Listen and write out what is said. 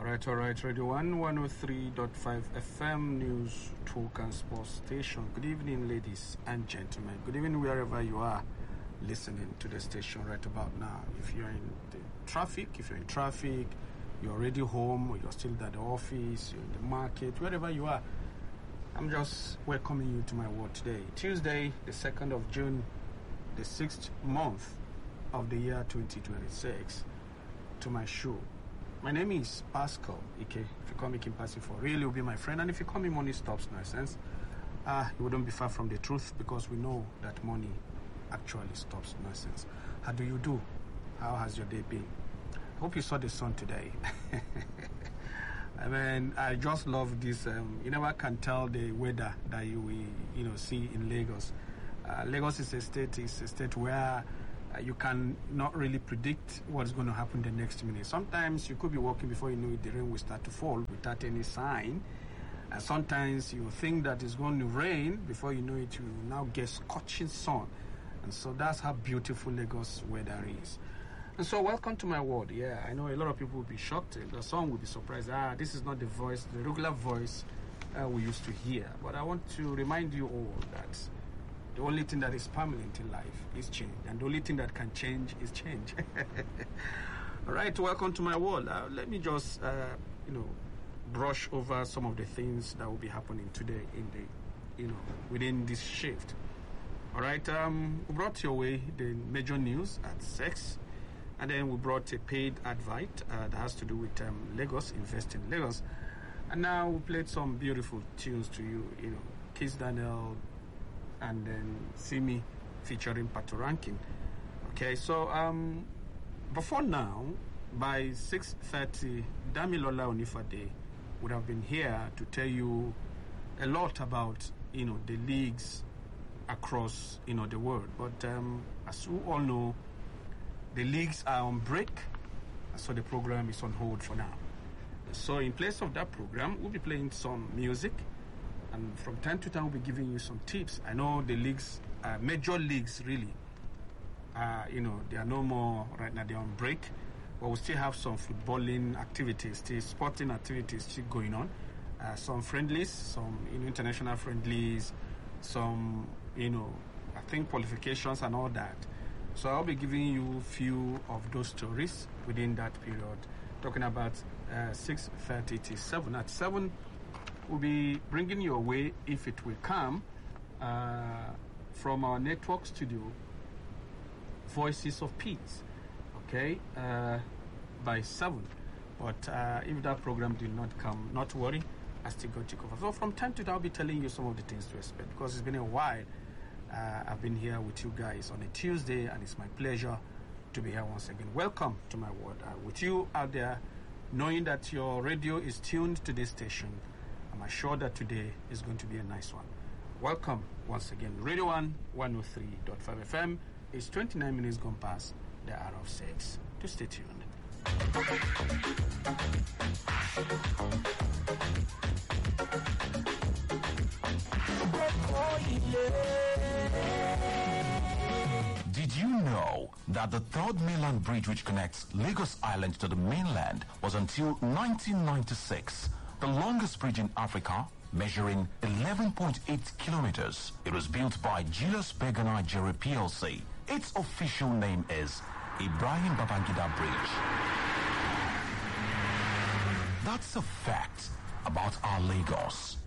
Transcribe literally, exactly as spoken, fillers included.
Alright, alright, Radio one, one oh three point five F M, News, Talk and Sports Station. Good evening, ladies and gentlemen. Good evening, wherever you are listening to the station right about now. If you're in the traffic, if you're in traffic, you're already home, or you're still at the office, you're in the market, wherever you are, I'm just welcoming you to my word today. Tuesday, the second of June, the sixth month of the year twenty twenty-six, to my show. My name is Pascal Ike. If you call me Kim Passy for real, you'll be my friend. And if you call me Money Stops Nonsense, ah, you wouldn't be far from the truth, because we know that money actually stops nonsense. How do you do? How has your day been? I hope you saw the sun today. I mean, I just love this. Um, you never can tell the weather that you will, you know, see in Lagos. Uh, Lagos is a state, is a state where Uh, you can not really predict what's going to happen the next minute. Sometimes you could be walking, before you know it, the rain will start to fall without any sign. And sometimes you think that it's going to rain, before you know it, you now get scorching sun. And so that's how beautiful Lagos weather is. And so welcome to my world. Yeah, I know a lot of people will be shocked. The song will be surprised. Ah, this is not the voice, the regular voice uh, we used to hear. But I want to remind you all that the only thing that is permanent in life is change. And the only thing that can change is change. All right, welcome to my world. Uh, let me just, uh, you know, brush over some of the things that will be happening today in the, you know, within this shift. All right, um, we brought your way the major news at six. And then we brought a paid advert uh, that has to do with um, Lagos, Invest in Lagos. And now we played some beautiful tunes to you, you know, Kiss Daniel, and then See Me featuring Pato Rankin. Okay, so um, before now, by six thirty, Damilola Onifade would have been here to tell you a lot about, you know, the leagues across, you know, the world. But um, as you all know, the leagues are on break, so the program is on hold for now. So in place of that program, we'll be playing some music. And from time to time, we'll be giving you some tips. I know the leagues, uh, major leagues really, uh, you know, they are no more right now, they're on break. But we still have some footballing activities, still sporting activities still going on. Uh, some friendlies, some you know, international friendlies, some, you know, I think qualifications and all that. So I'll be giving you a few of those stories within that period, talking about uh, six thirty to seven. At seven, we'll be bringing your way, if it will come, uh, from our network studio, Voices of Peace, okay, uh, by seven. But uh, if that program did not come, not to worry, I still got you covered. So from time to time, I'll be telling you some of the things to expect, because it's been a while. Uh, I've been here with you guys on a Tuesday, and it's my pleasure to be here once again. Welcome to my world. Uh, with you out there, knowing that your radio is tuned to this station, I'm assured that today is going to be a nice one. Welcome once again. Radio one, one oh three point five F M. It's twenty-nine minutes gone past the hour of six. To stay tuned. Did you know that the third mainland bridge, which connects Lagos Island to the mainland, was until nineteen ninety-six the longest bridge in Africa, measuring eleven point eight kilometers. It was built by Julius Berger Nigeria P L C. Its official name is Ibrahim Babangida Bridge. That's a fact about our Lagos.